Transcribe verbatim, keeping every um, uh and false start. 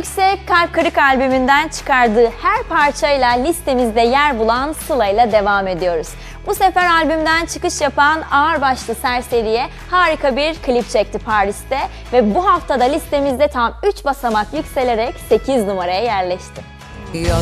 Yüksek Kalp Kırık albümünden çıkardığı her parçayla listemizde yer bulan Sıla ile devam ediyoruz. Bu sefer albümden çıkış yapan ağırbaşlı Serseri'ye harika bir klip çekti Paris'te ve bu haftada listemizde tam üç basamak yükselerek sekiz numaraya yerleşti.